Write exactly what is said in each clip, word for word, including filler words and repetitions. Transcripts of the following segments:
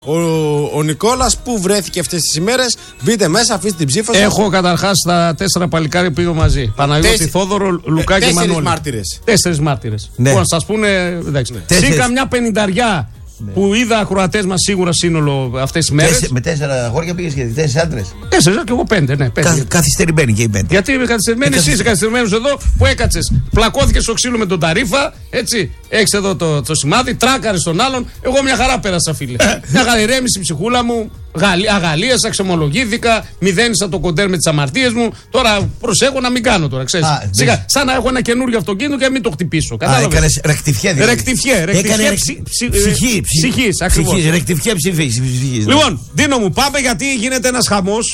Ο, ο Νικόλας που βρέθηκε αυτές τις ημέρες, μπείτε μέσα, αφήστε την ψήφο σας. Έχω καταρχάς τα τέσσερα παλικάρια που πήγω μαζί. Παναγιώτη, Τέσ... Θόδωρο, Λουκά και Μανώλη. Τέσσερις μάρτυρες. Τέσσερις μάρτυρες. Ναι. Που να σας πούνε, εντάξει. Ναι. Σήκα μια πενηνταριά ναι. που είδα ακροατές μας σίγουρα σύνολο αυτές τις μέρες. Τέσσε, με τέσσερα αγόρια πήγες και τέσσερις άντρες. Τέσσερις και εγώ πέντε, ναι. Πέντε. Κα, καθυστερημένοι και οι πέντε. Γιατί είμαι καθυστερημένοι, εσύ είσαι καθυστερημένος εδώ που έκατσες. Πλακώθηκες στο ξύλο με τον Ταρίφα, έτσι. Έχεις εδώ το, το σημάδι, τράκαρες τον άλλον. Εγώ μια χαρά πέρασα, φίλε. Μια χαρά ηρέμηση η ψυχούλα μου. Αγαλίασα, ξεμολογήθηκα, μηδένισα το κοντέρ με τις αμαρτίες μου. Τώρα προσέχω να μην κάνω τώρα, ξέρεις. Α, Σιγά, σαν να έχω ένα καινούριο αυτοκίνητο και να μην το χτυπήσω. Κατάλαβες. Έκανες ρεκτιφιέ δηλαδή. Ρεκτιφιέ, ρεκτιφιέ ψυχή. Ψυχής, ακριβώς. Ρεκτιφιέ ψυχής. Λοιπόν, Δίνο μου, πάμε γιατί γίνεται ένας χαμός.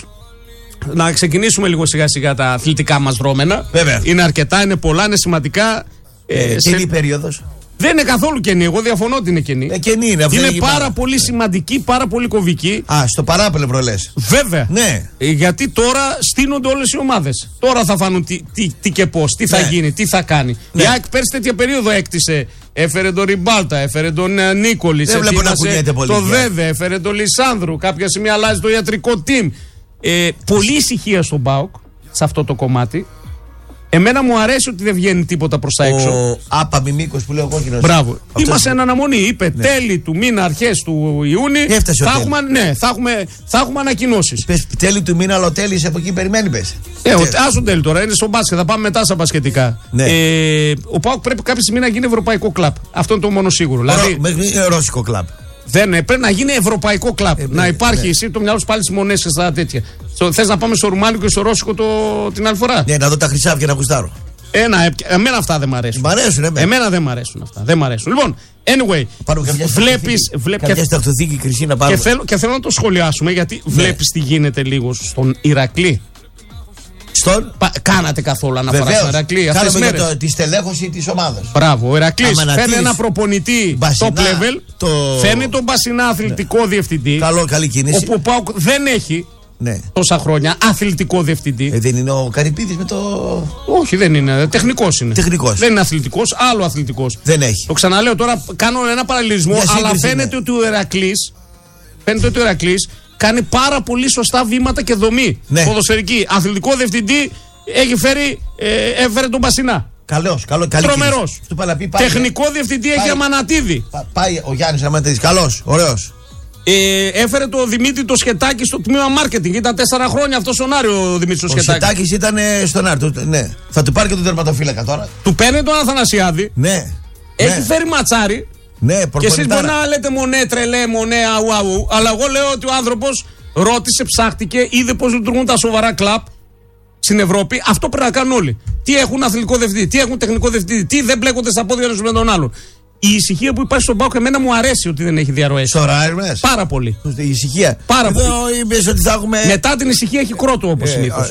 Να ξεκινήσουμε λίγο σιγά σιγά τα αθλητικά μας δρόμενα. Βέβαια. Είναι αρκετά, είναι πολλά, είναι σημαντικά. Ε, ε, σε... Τι περίοδος. Δεν είναι καθόλου κενή. Εγώ διαφωνώ ότι είναι κενή. Ε, κενή είναι, αυτό είναι είναι πάρα πάρα. πολύ σημαντική, πάρα πολύ κομβική. Α, στο παράπλευρο λες. Βέβαια. Ναι. Ε, γιατί τώρα στείνονται όλες οι ομάδες. Τώρα θα φανούν τι, τι, τι και πώς, τι θα ναι. γίνει, τι θα κάνει. Ναι. Η ΑΕΚ πέρσι τέτοια περίοδο έκτισε. Έφερε τον Ριμπάλτα, έφερε τον uh, Νίκολη. Δεν βλέπω να κουνιέται πολύ. Το Βέβε, έφερε τον Λισάνδρου. Κάποια στιγμή αλλάζει το ιατρικό team. Ε, πολύ ησυχία στον ΠΑΟΚ σε αυτό το κομμάτι. Εμένα μου αρέσει ότι δεν βγαίνει τίποτα προς τα έξω. Ο Άπα Μιμίκος που λέει ο κόκκινος. Μπράβο. Είμαστε εν αναμονή. Είπε ναι. τέλη του μήνα, αρχές του Ιούνιου. Θα έχουμε, ναι, θα έχουμε, θα έχουμε ανακοινώσεις. Πες τέλη του μήνα, αλλά ο τέλης από εκεί περιμένει, πες. Ε, άσο τέλη τώρα, είναι στο μπάσκετ. Θα πάμε μετά στα μπασκετικά. Ναι. Ε, ο ΠΑΟΚ πρέπει κάποια στιγμή να γίνει ευρωπαϊκό κλαμπ. Αυτό είναι το μόνο σίγουρο. Ρο, δηλαδή, μέχρι ρώσικο κλαμπ. Δεν, πρέπει να γίνει ευρωπαϊκό κλαμπ. Ε, να ναι, υπάρχει ναι. εσύ το μυαλό σου πάλι στις μονές και στα τέτοια. Θες να πάμε στο ρουμάνικο και στο ρώσικο το, την άλλη φορά. Ναι, να δω τα χρυσάφια να γουστάρω. Ένα, εμένα αυτά δεν μ' αρέσουν. Μ' αρέσουν, εμένα. Εμένα δεν μ' αρέσουν αυτά. Δεν μ' αρέσουν. Λοιπόν, anyway. Βλέπεις. Κάποια σταχτοθήκη χρυσή να πάρουμε. Και θέλω, και θέλω να το σχολιάσουμε γιατί ναι. βλέπεις τι γίνεται λίγο στον Ηρακλή. Στον. Πα, κάνατε καθόλου αναφορά στον Ηρακλή αυτές τις μέρες. Το, τη στελέχωση της ομάδας. Μπράβο. Ο Ηρακλής φέρνει ένα προπονητή Μπασινά, top level. Το... Φέρνει τον Μπασινά αθλητικό ναι. διευθυντή. Καλό, καλή κίνηση. Όπου ο ΠΑΟΚ δεν έχει. Ναι. Τόσα χρόνια αθλητικό διευθυντή. Ε, δεν είναι ο Καρυπίδης με το. Όχι, δεν είναι. Τεχνικός είναι. Τεχνικός. Δεν είναι αθλητικός, άλλο αθλητικός. Δεν έχει. Το ξαναλέω τώρα, κάνω ένα παραλληλισμό, αλλά φαίνεται ναι. ότι ο Ηρακλής φαίνεται ότι ο Ηρακλής κάνει πάρα πολύ σωστά βήματα και δομή. Ναι. Ποδοσφαιρική. Αθλητικό διευθυντή έχει φέρει, ε, έφερε τον Μπασινά. Καλός, καλό, καλή. Τρομερός. Τεχνικό διευθυντή πάει, έχει Αμανατίδη. Πά, πάει ο Γιάννης Αμανατίδης. Καλός, ωραίος. Ε, έφερε το Δημήτρη το Σχετάκη στο τμήμα marketing. Ήταν τέσσερα χρόνια αυτό στον Άριο ο Δημήτρης ο Σχετάκης. Ο Σχετάκης ήταν ε, στον Άριο. Ναι. Θα του πάρει και τον τερματοφύλακα τώρα. Του παίρνει τον Αθανασιάδη. Ναι. Έχει ναι. φέρει ματσάρι. Ναι, και εσείς μπορεί να λέτε μονέ, τρελέ, μονέ, αου, αου. Αλλά εγώ λέω ότι ο άνθρωπος ρώτησε, ψάχτηκε, είδε πώς λειτουργούν τα σοβαρά κλαμπ στην Ευρώπη. Αυτό πρέπει να κάνουν όλοι. Τι έχουν αθλητικό διευθυντή, τι έχουν τεχνικό διευθυντή, τι δεν μπλέκονται στα πόδια με τον άλλον. Η ησυχία που υπάρχει στον ΠΑΟΚ, εμένα μου αρέσει ότι δεν έχει διαρροές. Σωρά, Ερμές. Πάρα πολύ. Η ησυχία. Πάρα πολύ. Είπες ότι θα έχουμε... Μετά την ησυχία έχει κρότο όπως συνήθως.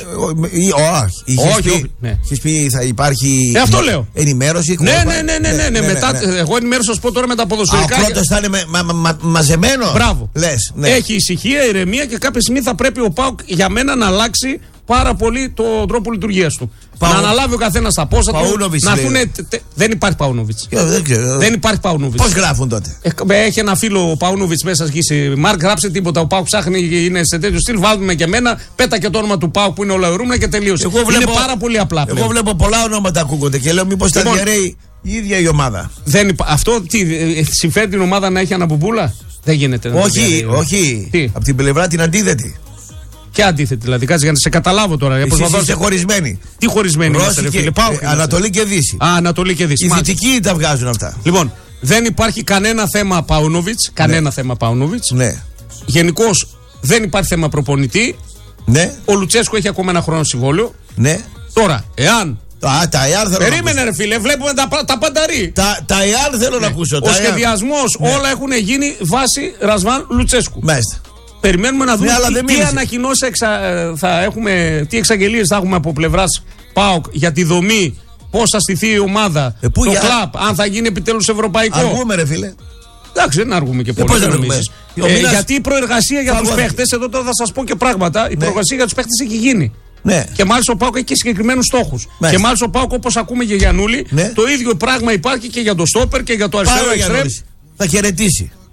Όχι, όχι. Έχεις πει θα υπάρχει. Ε, αυτό λέω. Ενημέρωση. Ναι, ναι, ναι, ναι, ναι, ναι. Μετά, εγώ ενημέρωση σας πω τώρα με τα ποδοσφαιρικά. Ο πρώτος θα είναι μαζεμένο. Μπράβο. Λες. Έχει ησυχία, ηρεμία και κάποια στιγμή θα πρέπει ο ΠΑΟΚ για μένα να αλλάξει πάρα πολύ τον τρόπο λειτουργίας του. Παου... Να αναλάβει ο καθένας τα πόσα του. Να έρθουνε... Δεν υπάρχει Παούνοβιτς. Δεν, δεν υπάρχει Παούνοβιτς. Πώς γράφουν τότε. Έχει ένα φίλο ο Παούνοβιτς μέσα σχίσει. Μάρκ, γράψε τίποτα. Ο ΠΑΟΚ ψάχνει, είναι σε τέτοιο στυλ. Βάλουμε και εμένα. Πέτα και το όνομα του ΠΑΟΚ που είναι όλα ρούμνα και τελείωσε. Βλέπω... Είναι πάρα πολύ απλά. Εγώ πλέον. βλέπω πολλά ονόματα ακούγονται και λέω μήπως λοιπόν, τα διαρρέει η ίδια η ομάδα. Δεν υπά... Αυτό τι, συμφέρει την ομάδα να έχει αναπομπούλα. Δεν γίνεται. Όχι, όχι. Από την πλευρά την αντίθετη. Και αντίθετη, δηλαδή, κάτσε για να σε καταλάβω τώρα. Εσείς είστε χωρισμένοι. Τι χωρισμένοι είστε, ρε φίλε. Πάω, ε, Ανατολή και Δύση. Α, Ανατολή και Δύση. Οι δυτικοί τα βγάζουν αυτά. Λοιπόν, δεν υπάρχει κανένα θέμα Παούνοβιτς. Κανένα ναι. θέμα Παούνοβιτς. Ναι. Γενικώς δεν υπάρχει θέμα προπονητή. Ναι. Ο Λουτσέσκου έχει ακόμα ένα χρόνο συμβόλαιο. Ναι. Τώρα, εάν. Α, τα εάν θέλω Περίμενε, ρε φίλε, βλέπουμε τα, τα πανταρί. Τα, τα εάν θέλω ναι. να ακούσω. Ο σχεδιασμός, ναι. όλα έχουν γίνει βάσει Ρασβάν Λουτσέσκου. Μάλιστα. Περιμένουμε να δούμε ναι, τι, τι ανακοινώσεις εξα, θα έχουμε, τι εξαγγελίες θα έχουμε από πλευράς ΠΑΟΚ για τη δομή, πώς θα στηθεί η ομάδα, ε, το για... κλαμπ, αν θα γίνει επιτέλους ευρωπαϊκό. Αργούμε, ρε φίλε. Εντάξει, δεν αργούμε και πολύ. Ε, ε, μήνας... Γιατί η προεργασία για τους παίχτες, εδώ τώρα θα σας πω και πράγματα, η ναι. προεργασία για τους παίχτες έχει γίνει. Ναι. Και μάλιστα ο ΠΑΟΚ έχει και συγκεκριμένους στόχους. Ναι. Και μάλιστα ο ΠΑΟΚ, όπως ακούμε για Γιαννούλη, ναι. το ίδιο πράγμα υπάρχει και για το στόπερ και για το αριστερό εξτρέμ. Θα χαιρετήσει.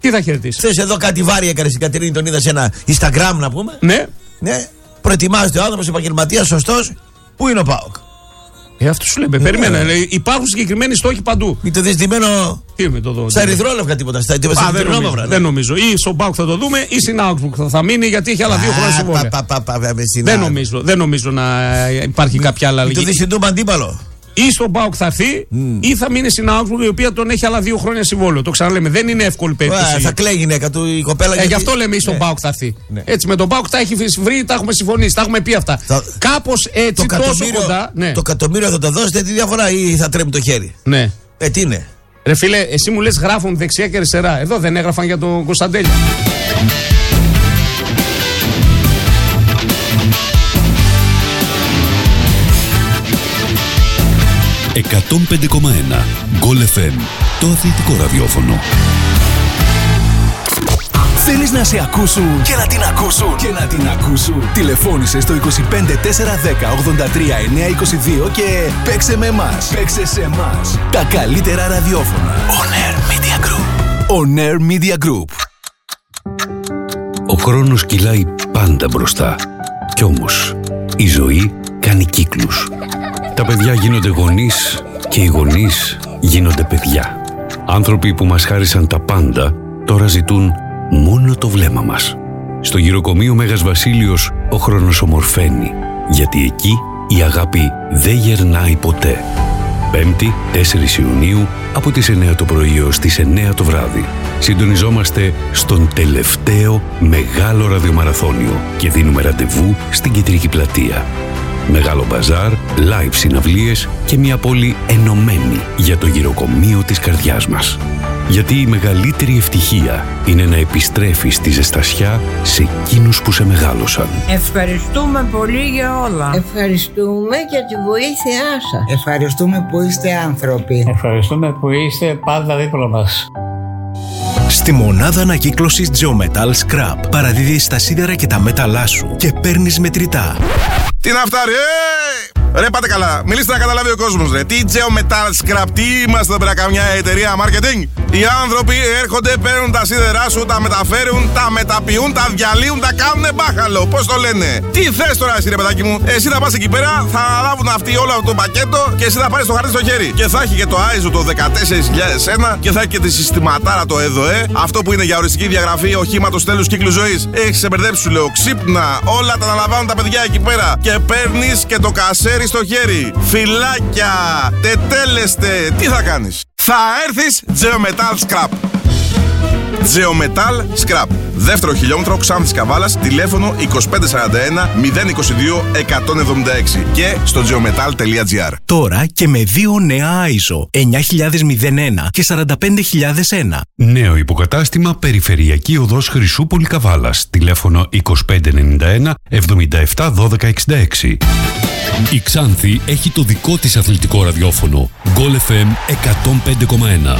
Τι θα χαιρετήσει. Χθες εδώ κάτι βάρη έκανε η Κατερίνη, τον είδα σε ένα Instagram να πούμε. Ναι. Ναι. Προετοιμάζεται ο άνθρωπος, επαγγελματίας, σωστός. Πού είναι ο ΠΑΟΚ? Ε, αυτό σου λέμε. Περίμενα. Ε, υπάρχουν συγκεκριμένοι στόχοι παντού. Μην το δεις ντυμένο. Τι με το δω. Στα ερυθρόλευκα τίποτα. Στα Α, δεν, νομίζω, ναι. δεν νομίζω. Ή στον ΠΑΟΚ θα το δούμε ή στην Augsburg θα, θα μείνει γιατί έχει άλλα δύο χρόνια συμβόλαια. Δεν νομίζω, δεν νομίζω να υπάρχει κάποια άλλη αλλαγή. Μην το δεις στην Τούμπα αντίπαλο. Ή στον ΠΑΟΚ θα έρθει mm. ή θα μείνει στην Augsburg η οποία τον έχει άλλα δύο χρόνια συμβόλαιο. Το ξαναλέμε. Δεν είναι εύκολη περίπτωση. Ε, θα κλαίει η γυναίκα του η κοπέλα. Ε, γιατί... Γι' αυτό λέμε ή στον ναι. ΠΑΟΚ θα έρθει. Ναι. Έτσι με τον ΠΑΟΚ τα έχει βρει, τα έχουμε συμφωνήσει, τα έχουμε πει αυτά. Θα... Κάπως έτσι το τόσο κοντά. Ναι. Το εκατομμύριο θα το δώσετε τη διαφορά ή θα τρέμει το χέρι? Ναι. Ε, τι είναι. Ρε φίλε, εσύ μου λες γράφουν δεξιά και αριστερά. Εδώ δεν έγραφαν για τον Κωνσταντέλια. εκατόν πέντε κόμμα ένα Γκολ εφ εμ, το αθλητικό ραδιόφωνο. Θέλεις να σε ακούσουν και να την ακούσουν και να την ακούσουν? Τηλεφώνησε στο είκοσι πέντε τέσσερα δέκα ογδόντα τρία εννιακόσια είκοσι δύο και παίξε με εμάς. Παίξε σε εμάς. Τα καλύτερα ραδιόφωνα. On Air Media Group. On Air Media Group. Ο χρόνος κυλάει πάντα μπροστά. Κι όμως η ζωή κάνει κύκλους. Τα παιδιά γίνονται γονείς και οι γονείς γίνονται παιδιά. Άνθρωποι που μας χάρισαν τα πάντα τώρα ζητούν μόνο το βλέμμα μας. Στο γυροκομείο Μέγας Βασίλειος ο χρόνος ομορφαίνει, γιατί εκεί η αγάπη δεν γερνάει ποτέ. Πέμπτη, τέσσερις Ιουνίου, από τις εννέα το πρωί έως τις εννέα το βράδυ. Συντονιζόμαστε στον τελευταίο μεγάλο ραδιομαραθώνιο και δίνουμε ραντεβού στην Κεντρική Πλατεία. Μεγάλο μπαζάρ, live συναυλίες και μια πόλη ενωμένη για το γυροκομείο της καρδιάς μας. Γιατί η μεγαλύτερη ευτυχία είναι να επιστρέφεις τη ζεστασιά σε εκείνους που σε μεγάλωσαν. Ευχαριστούμε πολύ για όλα. Ευχαριστούμε για τη βοήθειά σας. Ευχαριστούμε που είστε άνθρωποι. Ευχαριστούμε που είστε πάντα δίπλα μας. Στη μονάδα ανακύκλωσης Geometal Scrap παραδίδεις τα σίδερα και τα μέταλλά σου και παίρνεις μετρητά. Τι να φτάρει, ε! Ρε πάτε καλά, μιλήστε να καταλάβει ο κόσμος ρε. Τι Geometal Scrap, τι είμαστε πέρα καμιά εταιρεία marketing? Οι άνθρωποι έρχονται, παίρνουν τα σίδερά σου, τα μεταφέρουν, τα μεταποιούν, τα διαλύουν, τα κάνουνε μπάχαλο. Πώς το λένε? Τι θες τώρα εσύ ρε παιδάκι μου? Εσύ θα πας εκεί πέρα, θα αναλάβουν αυτοί όλο αυτό το πακέτο και εσύ θα πάρεις το χαρτί στο χέρι. Και θα έχει και το άι ες ο το δεκατέσσερα χιλιάδες ένα και θα έχει και τη συστηματάρα το ΕΔΟΕ. Αυτό που είναι για οριστική διαγραφή οχήματος τέλους κύκλου ζωής. Έχεις σε μπερδέψει σου λέω, ξύπνα, όλα τα αναλαμβάνουν τα παιδιά εκεί πέρα. Και παίρνεις και το κασέρι στο χέρι. Φυλάκια, τετέλεστε, τι θα κάνεις? Θα έρθεις Geometal Scrap. Geometal Scrap. Δεύτερο χιλιόμετρο Ξάνθης Καβάλας, τηλέφωνο είκοσι πέντε σαράντα ένα μηδέν είκοσι δύο εκατόν εβδομήντα έξι και στο geometal τελεία τζι άρ. Τώρα και με δύο νέα άι ες ο εννιά χιλιάδες ένα και σαράντα πέντε χιλιάδες ένα. Νέο υποκατάστημα Περιφερειακή Οδός Χρυσούπολη Καβάλας, τηλέφωνο είκοσι πέντε ενενήντα ένα εβδομήντα επτά δώδεκα εξήντα έξι. Η Ξάνθη έχει το δικό της αθλητικό ραδιόφωνο Γκολ εφ εμ εκατόν πέντε κόμμα ένα.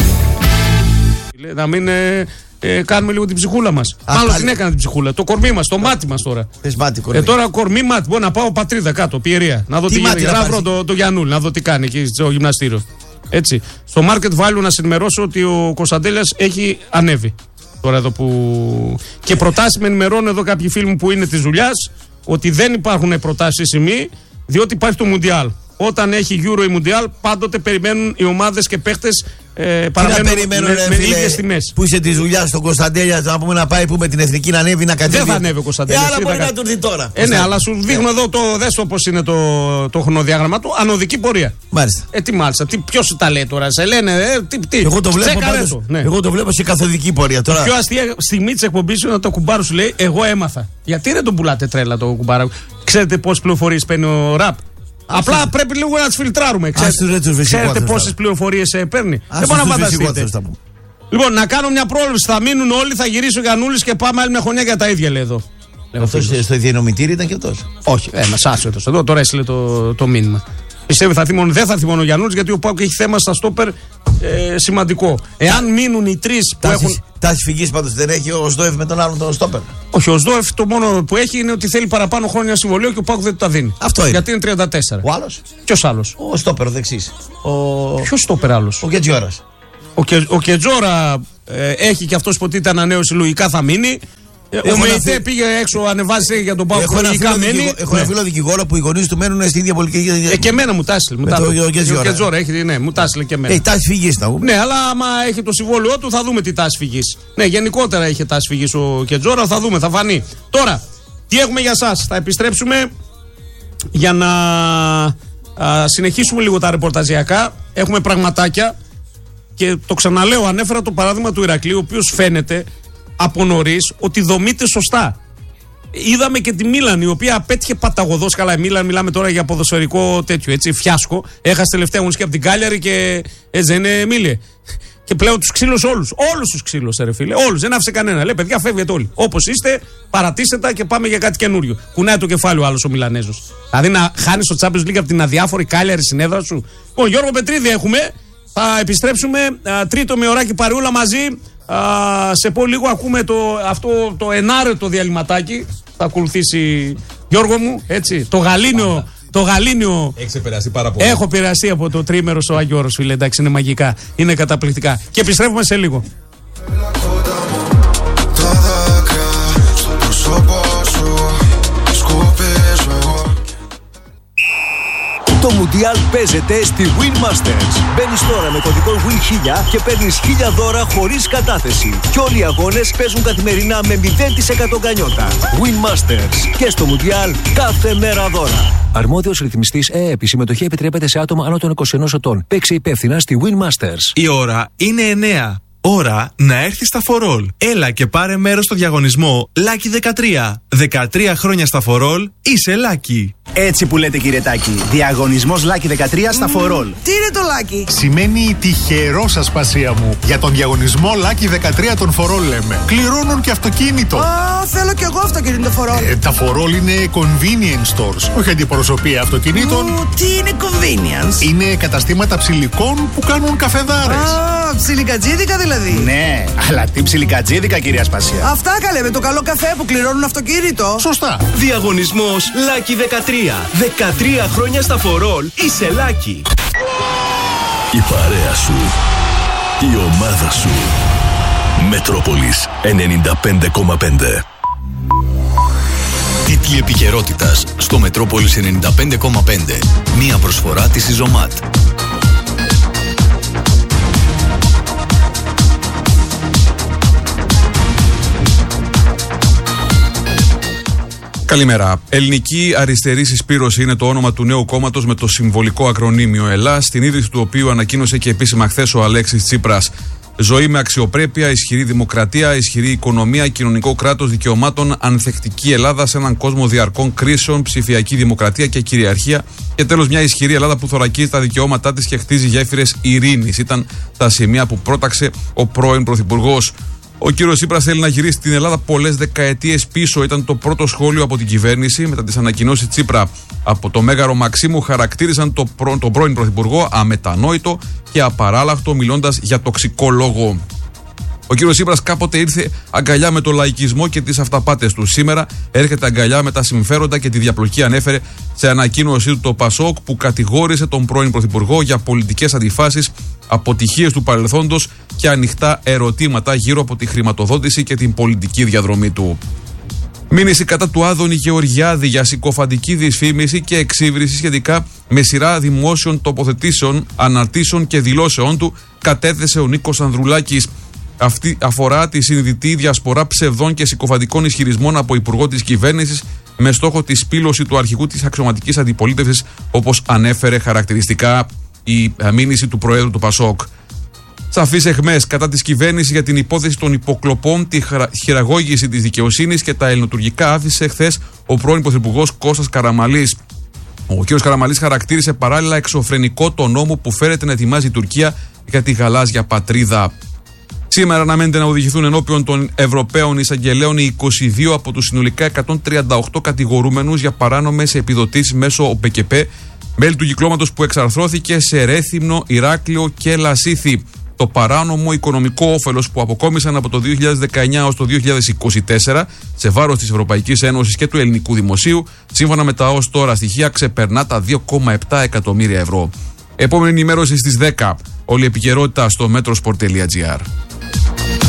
Να μην ε, ε, κάνουμε λίγο την ψυχούλα μας. Α, Μάλλον πάλι... την έκανα την ψυχούλα. Το κορμί μας, το μάτι μας τώρα. Πες μάτι, κορμί. Ε, τώρα κορμί μάτι. Μπορώ να πάω πατρίδα κάτω, Πιερία. Να δω τι, τι γίνεται. Να βρω το, το Γιαννούλ, να δω τι κάνει εκεί στο γυμναστήριο. Έτσι. Στο Market Value να συνημερώσω ότι ο Κωνσταντέλιας έχει ανέβει. Τώρα εδώ που. Και προτάσεις με ενημερώνουν εδώ κάποιοι φίλοι μου που είναι της δουλειάς ότι δεν υπάρχουν προτάσεις σημεί, διότι υπάρχει το Μουντιάλ. Όταν έχει Euro ή Μουντιάλ, πάντοτε περιμένουν οι ομάδες και παίχτες ε, παραμένουν με, με ίδιες τιμές. Που είσαι τη δουλειά στον Κωνσταντέλια, να πούμε να πάει που με την εθνική να ανέβει να κατέβει. Δεν θα ανέβει ο Κωνσταντέλια. Ε, αλλά μπορεί να του έρθει τώρα. Ε, ναι, αλλά σου δείχνω εδώ το δέστο πώς είναι το, το χρονοδιάγραμμα του. Ανωδική πορεία. Μάλιστα. Ε, τι μάλιστα. Τι, ποιος τα λέει τώρα, σε λένε, ε, τι, τι. Εγώ το βλέπω, πάντως, το, ναι. εγώ το βλέπω σε καθοδική πορεία τώρα. Η πιο αστεία στιγμή τη εκπομπή είναι ότι το κουμπάρο σου λέει: εγώ έμαθα. Γιατί δεν τον πουλάτε τρέλα το κουμπάρο? Ξέρετε πόσες πληροφορίες παίρνει ο ραπ? Απλά Άς πρέπει λίγο να τις φιλτράρουμε. Ξέρετε, ξέρετε πόσες πληροφορίες ε, παίρνει? Άς δεν μπορώ να φανταστείτε. Λοιπόν, να κάνω μια πρόληψη. Θα μείνουν όλοι, θα γυρίσει ο Γιαννούλης και πάμε άλλη μια χρονιά για τα ίδια, λέει εδώ. Αυτό στο διανομητήρι ήταν και αυτό. Όχι, ένα άσχετο εδώ. Τώρα έστειλε το, το μήνυμα. Πιστεύω θα θυμώνει, δεν θα θυμώνει ο Γιαννούλης γιατί ο Πάουκ έχει θέμα στα στόπερ ε, σημαντικό. Εάν μείνουν οι τρεις που τάσεις, έχουν. Τάση φυγής πάντως δεν έχει ο Σδόεφ με τον άλλον τον στόπερ? Όχι, ο Σδόεφ το μόνο που έχει είναι ότι θέλει παραπάνω χρόνια συμβολίο και ο Πάουκ δεν του τα δίνει. Αυτό είναι. Γιατί είναι τριάντα τέσσερα. Ο άλλος? Ποιος άλλος? Ο στόπερ ο δεξής. Ο... Ποιος στόπερ άλλος? Ο Κετζόρας. Ο, Κε, ο Κετζόρα Ε, έχει και αυτό υποτίθεται ανανέωση, λογικά θα μείνει. Έχω Ο ΜΕΙΤΕ ένα... πήγε έξω, ανεβάζει για τον Πάο, λογικά μένει. Έχω ένα φίλο δικηγόρο που οι γονείς του μένουν στην ίδια πολιτική. Ε, και εμένα μου τάσσελε. Με το Κετζόρα έχει, ναι, μου τάσσελε και εμένα. Έχει τάση φυγής να πούμε. Ναι, αλλά άμα έχει το συμβόλαιό του θα δούμε τι τάση φυγής. Ναι, γενικότερα έχει τάση φυγής ο Κετζόρα, θα δούμε, θα φανεί. Τώρα, τι έχουμε για σας, θα επιστρέψουμε για να α, συνεχίσουμε λίγο τα ρεπορταζιακά. Έχουμε πραγματάκια και το ξαναλέω, ανέφερα το παράδειγμα του Ηρακλείου, ο οποίος φαίνεται από νωρίς ότι δομείται σωστά. Είδαμε και τη Μίλαν, η οποία απέτυχε παταγωδώς. Καλά, η Μίλαν, μιλάμε τώρα για ποδοσφαιρικό τέτοιο, έτσι, φιάσκο. Έχασε τελευταία αγωνιστική από την Κάλιαρη και έτσι δεν είναι, Μίλε. Και πλέον τους ξύλωσε όλους. Όλους τους ξύλωσε, ρε φίλε. Όλους, δεν άφησε κανένα. Λέει, παιδιά, φεύγετε όλοι. Όπως είστε, παρατήστε τα και πάμε για κάτι καινούριο. Κουνάει το κεφάλι ο άλλος ο Μιλανέζος. Δηλαδή να χάνει το Champions League από την αδιάφορη Κάλιαρη συνέδρα σου. Λοιπόν, Γιώργο Πετρίδη έχουμε. Θα επιστρέψουμε α, τρίτο με ωράκι παρεούλα μαζί. Α, σε πω λίγο ακούμε το, αυτό το ενάρετο διαλυματάκι. Θα ακολουθήσει, Γιώργο μου, έτσι, το γαλήνιο. Το γαλήνιο. Έχεις επηρεαστεί πάρα πολύ. Έχω επηρεαστεί από το τρίμερο στο Άγιο Όρος, φίλε. Εντάξει, είναι μαγικά. Είναι καταπληκτικά. Και επιστρέφουμε σε λίγο. Το Μουντιάλ παίζεται στη Win Masters. Μπαίνεις τώρα με κωδικό Win χίλια και παίρνεις χίλια δώρα χωρίς κατάθεση. Και όλοι οι αγώνες παίζουν καθημερινά με μηδέν τοις εκατό γκανιότα. Win Masters. Και στο Μουντιάλ κάθε μέρα δώρα. Αρμόδιος ρυθμιστής ΕΕΠ. Η συμμετοχή επιτρέπεται σε άτομα άνω των είκοσι ενός ετών. Παίξε υπεύθυνα στη Win Masters. Η ώρα είναι εννιά. Ώρα να έρθει στα φορόλ. Έλα και πάρε μέρος στο διαγωνισμό Lucky δεκατρία. δεκατρία χρόνια στα φορόλ, είσαι Lucky. Έτσι που λέτε, κύριε Τάκη. Διαγωνισμός Lucky δεκατρία στα φορόλ. Τι είναι το Lucky? Σημαίνει τυχερός, ασπασία μου. Για τον διαγωνισμό Lucky δεκατρία των φορόλ λέμε. Κληρώνουν και αυτοκίνητο. Α, θέλω κι εγώ αυτοκίνητο φορόλ. Ε, τα φορόλ είναι convenience stores. Όχι αντιπροσωπεία αυτοκινήτων. Ου, τι είναι convenience? Είναι καταστήματα ψηλικών που κάνουν καφεδάρες. Α, ψιλικατζίδικα δηλαδή. Ναι, αλλά τι ψιλικατζίδικα, κυρία Ασπασία. Αυτά καλέ, με το καλό καφέ που κληρώνουν αυτοκίνητο. Σωστά. Διαγωνισμός Lucky δεκατρία. δεκατρία χρόνια στα φορόλ, είσαι Lucky. Η παρέα σου, η ομάδα σου. Μετρόπολης ενενήντα πέντε κόμμα πέντε. Τίτλοι επικαιρότητας στο Μετρόπολης ενενήντα πέντε κόμμα πέντε. Μία προσφορά της Ιζωμάτ. Καλημέρα. Ελληνική Αριστερή Συσπήρωση είναι το όνομα του νέου κόμματος με το συμβολικό ακρονίμιο ΕΛΑ, στην ίδρυση του οποίου ανακοίνωσε και επίσημα χθες ο Αλέξης Τσίπρας. Ζωή με αξιοπρέπεια, ισχυρή δημοκρατία, ισχυρή οικονομία, κοινωνικό κράτος δικαιωμάτων, ανθεκτική Ελλάδα σε έναν κόσμο διαρκών κρίσεων, ψηφιακή δημοκρατία και κυριαρχία. Και τέλος, μια ισχυρή Ελλάδα που θωρακίζει τα δικαιώματά της και χτίζει γέφυρες ειρήνης. Ήταν τα σημεία που πρόταξε ο πρώην Πρωθυπουργός. Ο κύριος Τσίπρας θέλει να γυρίσει την Ελλάδα πολλές δεκαετίες πίσω. Ήταν το πρώτο σχόλιο από την κυβέρνηση μετά τις ανακοινώσεις Τσίπρα από το Μέγαρο Μαξίμου. Χαρακτήρισαν το προ... τον πρώην Πρωθυπουργό αμετανόητο και απαράλλαχτο, μιλώντας για τοξικό λόγο. Ο κύριος Τσίπρας κάποτε ήρθε αγκαλιά με το λαϊκισμό και τις αυταπάτες του. Σήμερα έρχεται αγκαλιά με τα συμφέροντα και τη διαπλοκή, ανέφερε σε ανακοίνωσή του το Πασόκ, που κατηγόρησε τον πρώην Πρωθυπουργό για πολιτικές αντιφάσεις, αποτυχίες του παρελθόντος και ανοιχτά ερωτήματα γύρω από τη χρηματοδότηση και την πολιτική διαδρομή του. Μήνυση κατά του Άδωνη Γεωργιάδη για συκοφαντική δυσφήμιση και εξύβριση σχετικά με σειρά δημόσιων τοποθετήσεων, αναρτήσεων και δηλώσεών του κατέθεσε ο Νίκος Ανδρουλάκης. Αυτή αφορά τη συνειδητή διασπορά ψευδών και συκοφαντικών ισχυρισμών από υπουργό της κυβέρνησης με στόχο τη σπήλωση του αρχηγού της αξιωματικής αντιπολίτευσης, όπως ανέφερε χαρακτηριστικά η μήνυση του Προέδρου του Πασόκ. Σαφείς εχμές κατά της κυβέρνησης για την υπόθεση των υποκλοπών, τη χειραγώγηση της δικαιοσύνης και τα ελληνοτουρκικά άφησε χθες ο πρώην Πρωθυπουργός Κώστας Καραμανλής. Ο κ. Καραμανλής χαρακτήρισε παράλληλα εξωφρενικό το νόμο που φέρεται να ετοιμάζει η Τουρκία για τη γαλάζια πατρίδα. Σήμερα αναμένεται να οδηγηθούν ενώπιον των Ευρωπαίων εισαγγελέων οι είκοσι δύο από τους συνολικά εκατόν τριάντα οκτώ κατηγορούμενους για παράνομες επιδοτήσεις μέσω ΟΠΕΚΕΠΕ, μέλη του κυκλώματος που εξαρθρώθηκε σε Ρέθυμνο, Ηράκλειο και Λασίθι. Το παράνομο οικονομικό όφελος που αποκόμισαν από το δύο χιλιάδες δεκαεννιά έως το δύο χιλιάδες είκοσι τέσσερα σε βάρος της Ευρωπαϊκής Ένωσης και του ελληνικού δημοσίου, σύμφωνα με τα ως τώρα στοιχεία, ξεπερνά τα δύο κόμμα επτά εκατομμύρια ευρώ. Επόμενη ενημέρωση στις δέκα. Όλη η επικαιρότητα στο metrosport τελεία gr.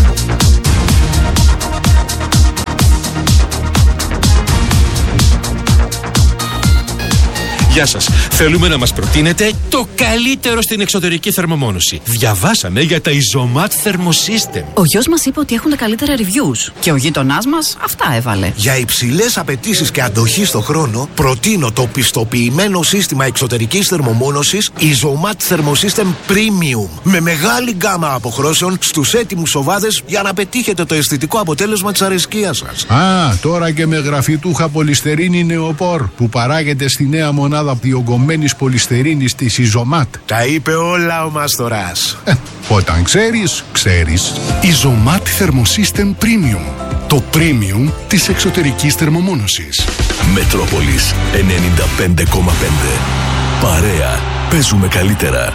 Γεια σας. Θέλουμε να μας προτείνετε το καλύτερο στην εξωτερική θερμομόνωση. Διαβάσαμε για τα Isomat Thermosystem. Ο γιος μας είπε ότι έχουν τα καλύτερα reviews. Και ο γείτονάς μας αυτά έβαλε. Για υψηλές απαιτήσεις και αντοχή στο χρόνο, προτείνω το πιστοποιημένο σύστημα εξωτερικής θερμομόνωσης Isomat Thermosystem Premium. Με μεγάλη γκάμα αποχρώσεων στους έτοιμους σοβάδες για να πετύχετε το αισθητικό αποτέλεσμα της αρεσκίας σας. Α, τώρα και με γραφιτούχα πολυστερίνη νεοπόρ που παράγεται στη νέα μονάδα διογκωμένης πολυστερίνης της Isomat. Τα είπε όλα ο Μάστορας. Ε, όταν ξέρεις, ξέρεις. Isomat Thermosystem Premium. Το premium της εξωτερικής θερμομόνωσης. Μετρόπολης ενενήντα πέντε κόμμα πέντε. Παρέα. Παίζουμε καλύτερα.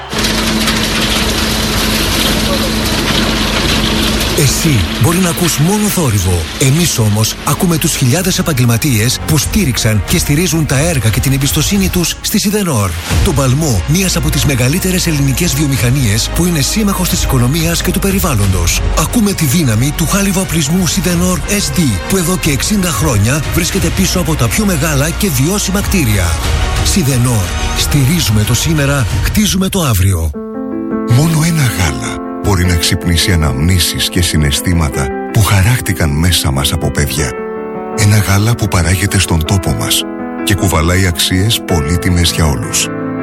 Εσύ μπορεί να ακούς μόνο θόρυβο. Εμείς όμως ακούμε τους χιλιάδες επαγγελματίες που στήριξαν και στηρίζουν τα έργα και την εμπιστοσύνη τους στη Σιδενόρ. Το παλμό, μίας από τις μεγαλύτερες ελληνικές βιομηχανίες που είναι σύμμαχος της οικονομίας και του περιβάλλοντος. Ακούμε τη δύναμη του χάλιβου απλισμού Σιδενόρ ες ντι που εδώ και εξήντα χρόνια βρίσκεται πίσω από τα πιο μεγάλα και βιώσιμα κτίρια. Σιδενόρ. Στηρίζουμε το σήμερα, χτίζουμε το αύριο. Μόνο ένα γάλα μπορεί να ξυπνήσει αναμνήσεις και συναισθήματα που χαράχτηκαν μέσα μας από παιδιά. Ένα γάλα που παράγεται στον τόπο μας και κουβαλάει αξίες πολύτιμες για όλους.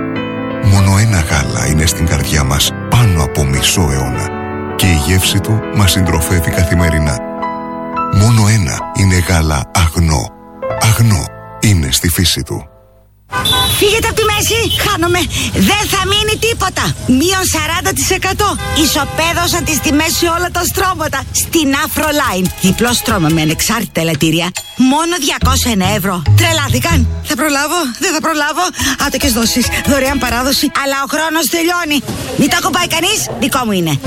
Μόνο ένα γάλα είναι στην καρδιά μας πάνω από μισό αιώνα και η γεύση του μας συντροφεύει καθημερινά. Μόνο ένα είναι γάλα αγνό. Αγνό είναι στη φύση του. Φύγετε από τη μέση, χάνομαι. Δεν θα μείνει τίποτα. Μείον σαράντα τοις εκατό. Ισοπαίδωσαν τις τιμές σε όλα τα στρώματα. Στην Afroline. Διπλό στρώμα με ανεξάρτητα ελαττήρια. Μόνο διακόσια ένα ευρώ. Τρελάθηκαν. Θα προλάβω, δεν θα προλάβω. Άτοκες δόσεις, δωρεάν παράδοση. Αλλά ο χρόνος τελειώνει. Μην το ακουμπάει κανείς, δικό μου είναι.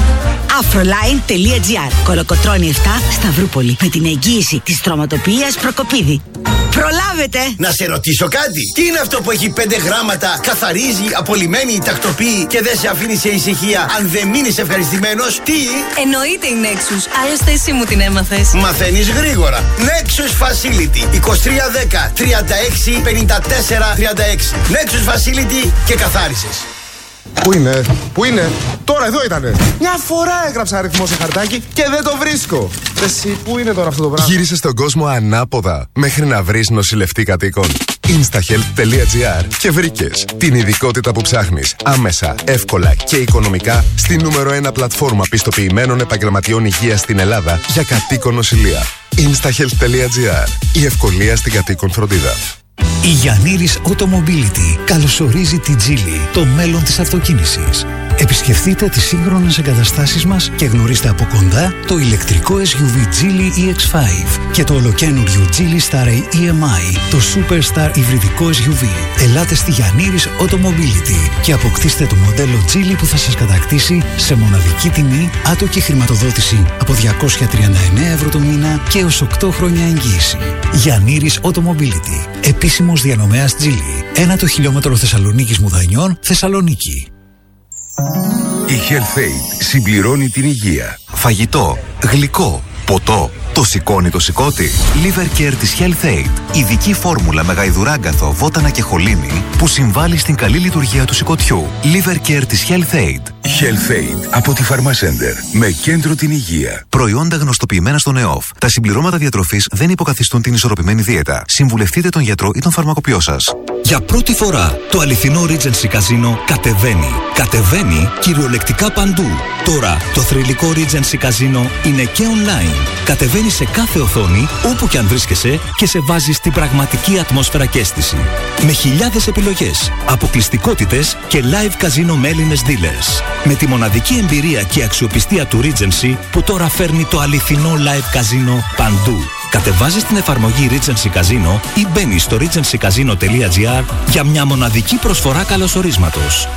Afroline.gr. Κολοκοτρώνη επτά, Σταυρούπολη. Με την εγγύηση της στρωματοποιίας Προκοπίδη. Προλάβετε! Να σε ρωτήσω κάτι. Τι είναι αυτό που έχει πέντε γράμματα, καθαρίζει, απολυμμένει, τακτοποιεί και δεν σε αφήνει σε ησυχία αν δεν μείνεις ευχαριστημένος? Τι? Εννοείται η Nexus. Άλλωστε εσύ μου την έμαθες. Μαθαίνεις γρήγορα. Nexus Facility. είκοσι τρία δέκα τριάντα έξι πενήντα τέσσερα τριάντα έξι. Nexus Facility και καθάρισες. Πού είναι, πού είναι, τώρα εδώ ήτανε. Μια φορά έγραψα αριθμό σε χαρτάκι και δεν το βρίσκω. Εσύ, πού είναι τώρα αυτό το πράγμα? Γύρισε στον κόσμο ανάποδα μέχρι να βρεις νοσηλευτή κατοίκων. instahealth.gr και βρήκες την ειδικότητα που ψάχνεις άμεσα, εύκολα και οικονομικά στη νούμερο ένα πλατφόρμα πιστοποιημένων επαγγελματιών υγείας στην Ελλάδα για κατοίκον νοσηλεία. instahealth.gr. Η ευκολία στην κατοίκον φροντίδα. Η Γιαννήρης Automobility καλωσορίζει τη Geely, το μέλλον της αυτοκίνησης. Επισκεφτείτε τις σύγχρονες εγκαταστάσεις μας και γνωρίστε από κοντά το ηλεκτρικό ες γιου βι Geely ι εξ πέντε και το ολοκαίνουργιο Geely Star ι εμ άι, το Superstar υβριδικό ες γιου βι. Ελάτε στη Γιαννήρης Automobility και αποκτήστε το μοντέλο Geely που θα σας κατακτήσει σε μοναδική τιμή, άτοκη χρηματοδότηση από διακόσια τριάντα εννέα ευρώ το μήνα και έως οκτώ χρόνια εγγύηση. Γιαννήρης Automobility. Επίσημος διανομέας Geely. Ένα το χιλιόμετρο Θεσσαλονίκης Μουδανιών, Θεσσαλονίκη. Η HealthAid συμπληρώνει την υγεία. Φαγητό, γλυκό, ποτό. Το σηκώνει το σηκώτη. Liver Care της HealthAid. Ειδική φόρμουλα με γαϊδουράγκαθο, βότανα και χολίνη που συμβάλλει στην καλή λειτουργία του σηκωτιού. Liver Care της HealthAid. HealthAid από τη Pharmacenter. Με κέντρο την υγεία. Προϊόντα γνωστοποιημένα στον ΕΟΦ. Τα συμπληρώματα διατροφής δεν υποκαθιστούν την ισορροπημένη δίαιτα. Συμβουλευτείτε τον γιατρό ή τον φαρμακοποιό σας. Για πρώτη φορά το αληθινό Regency Casino κατεβαίνει. Κατεβαίνει κυριολεκτικά παντού. Τώρα το θρυλικό Regency Casino είναι και online. Κατεβαίνει σε κάθε οθόνη, όπου και αν βρίσκεσαι, και σε βάζει στην πραγματική ατμόσφαιρα και αίσθηση. Με χιλιάδες επιλογές, αποκλειστικότητες και live casino με Έλληνες dealers. Με τη μοναδική εμπειρία και αξιοπιστία του Regency που τώρα φέρνει το αληθινό live casino παντού. Κατεβάζεις την εφαρμογή Regency Casino ή μπαίνεις στο regency casino τελεία gr για μια μοναδική προσφορά καλωσορίσματος.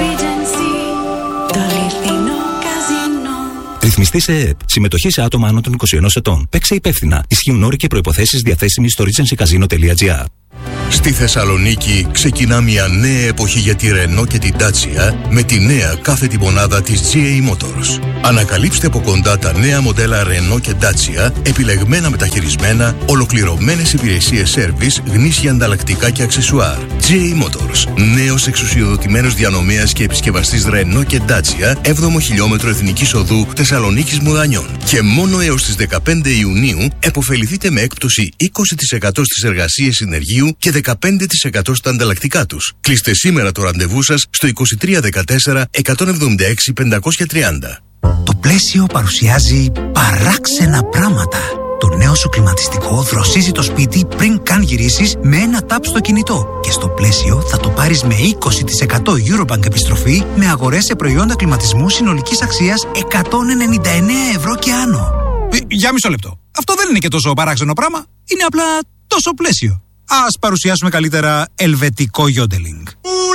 Regency, το αληθινό καζίνο. Ρυθμιστή σε ΕΕΠ. Συμμετοχή σε άτομα άνω των είκοσι ενός ετών. Παίξε υπεύθυνα. Ισχύουν όροι και προϋποθέσεις διαθέσιμοι στο regency casino τελεία gr. Στη Θεσσαλονίκη ξεκινά μια νέα εποχή για τη Renault και την Dacia με τη νέα κάθετη μονάδα της τζι έι Motors. Ανακαλύψτε από κοντά τα νέα μοντέλα Renault και Dacia, επιλεγμένα μεταχειρισμένα, ολοκληρωμένες υπηρεσίες σέρβις, γνήσια ανταλλακτικά και αξεσουάρ. τζι έι Motors, νέος εξουσιοδοτημένος διανομέας και επισκευαστής Renault και Dacia, έβδομο χιλιόμετρο Εθνικής Οδού Θεσσαλονίκης Μουδανιών. Και μόνο έως τις δεκαπέντε Ιουνίου επωφεληθείτε με έκπτωση είκοσι τοις εκατό στις εργασίες συνεργείου και δεκαπέντε τοις εκατό στα ανταλλακτικά τους. Κλείστε σήμερα το ραντεβού σας στο είκοσι τρία δεκατέσσερα εκατόν εβδομήντα έξι πεντακόσια τριάντα. Το πλαίσιο παρουσιάζει παράξενα πράγματα. Το νέο σου κλιματιστικό δροσίζει το σπίτι πριν καν γυρίσεις με ένα τάπ στο κινητό. Και στο πλαίσιο θα το πάρεις με είκοσι τοις εκατό Eurobank επιστροφή με αγορές σε προϊόντα κλιματισμού συνολικής αξίας εκατόν ενενήντα εννέα ευρώ και άνω. Ε, για μισό λεπτό. Αυτό δεν είναι και τόσο παράξενο πράγμα. Είναι απλά τόσο πλαίσιο. Ας παρουσιάσουμε καλύτερα ελβετικό γιόντελινγκ.